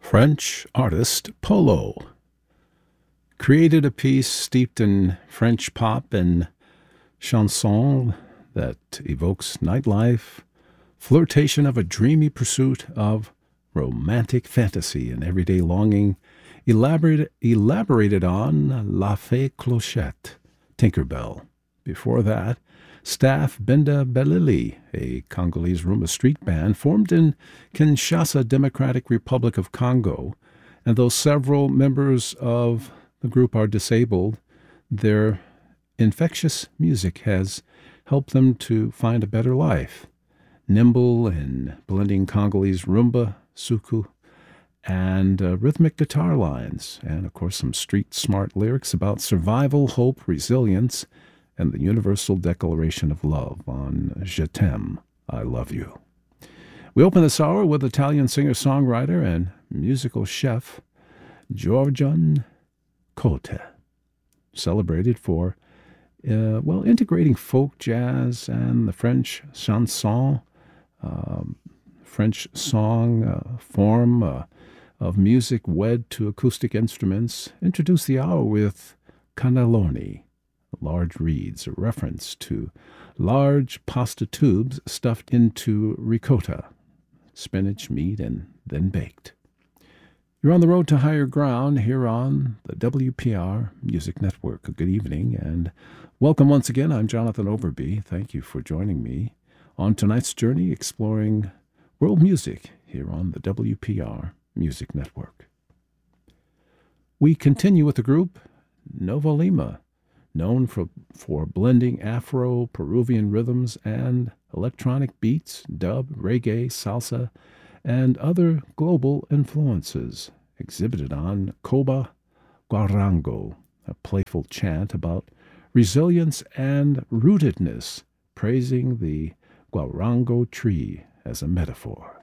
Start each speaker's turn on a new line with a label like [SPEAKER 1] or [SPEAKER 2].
[SPEAKER 1] French artist Polo created a piece steeped in French pop and chanson that evokes nightlife, flirtation of a dreamy pursuit of romantic fantasy and everyday longing, elaborated on La Fée Clochette, Tinkerbell. Before that, Staff Benda Belili, a Congolese Rumba street band formed in Kinshasa, Democratic Republic of Congo, and though several members of the group are disabled, their infectious music has helped them to find a better life. Nimble in blending Congolese rumba, suku, and rhythmic guitar lines, and of course some street-smart lyrics about survival, hope, resilience, and the universal declaration of love on Je t'aime, I love you. We open this hour with Italian singer-songwriter and musical chef Giorgione Cote, celebrated for integrating folk jazz and the French chanson, French song form of music wed to acoustic instruments. Introduce the hour with cannelloni, large reeds, a reference to large pasta tubes stuffed into ricotta, spinach, meat, and then baked. You're on the road to higher ground here on the WPR Music Network. Good evening and welcome once again. I'm Jonathan Overby. Thank you for joining me on tonight's journey exploring world music here on the WPR Music Network. We continue with the group Nova Lima, known for blending Afro-Peruvian rhythms and electronic beats, dub, reggae, salsa, and other global influences, exhibited on Koba Guarango, a playful chant about resilience and rootedness, praising the guarango tree as a metaphor.